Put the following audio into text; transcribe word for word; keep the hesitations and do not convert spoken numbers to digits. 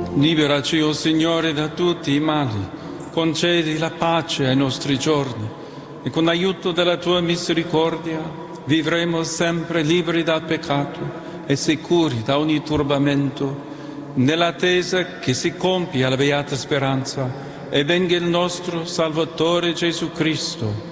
Liberaci, o Signore, da tutti i mali, concedi la pace ai nostri giorni e con l'aiuto della Tua misericordia vivremo sempre liberi dal peccato e sicuri da ogni turbamento, nell'attesa che si compia la beata speranza e venga il nostro Salvatore Gesù Cristo.